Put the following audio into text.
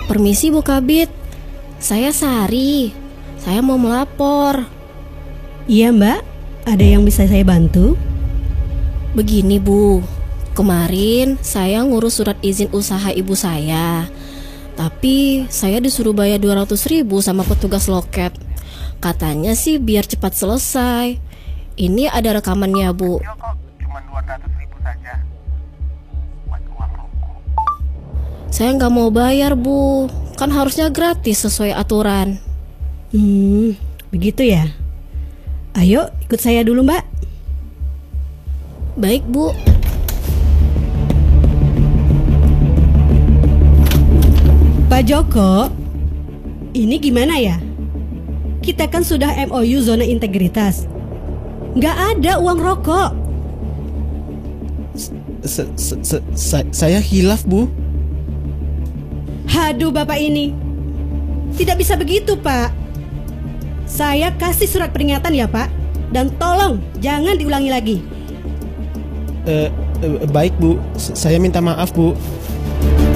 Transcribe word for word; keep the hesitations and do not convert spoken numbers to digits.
Permisi Bu Kabit, saya Sari. Saya mau melapor. Iya Mbak, ada yang bisa saya bantu? Begini Bu, kemarin saya ngurus surat izin usaha ibu saya. Tapi saya disuruh bayar dua ratus ribu sama petugas loket. Katanya sih biar cepat selesai. Ini ada rekamannya Bu. Cuma dua ratus ribu saja. Buat uang rokok. Saya nggak mau bayar Bu, kan harusnya gratis sesuai aturan. Hmm, begitu ya. Ayo ikut saya dulu Mbak. Baik Bu. Pak Joko, ini gimana ya? Kita kan sudah M O U zona integritas. Nggak ada uang rokok. S- s- s- sa- Saya hilaf Bu. Haduh Bapak ini, tidak bisa begitu Pak. Saya kasih surat peringatan ya Pak. Dan tolong jangan diulangi lagi. Eh, eh, Baik Bu, S- saya minta maaf Bu.